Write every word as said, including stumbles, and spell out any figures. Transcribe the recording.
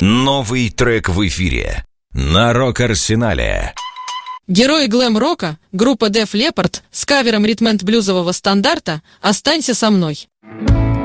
Новый трек в эфире на Рок-Арсенале. Герои глэм-рока, группа Def Leppard с кавером ритм-энд-блюзового стандарта «Останься со мной».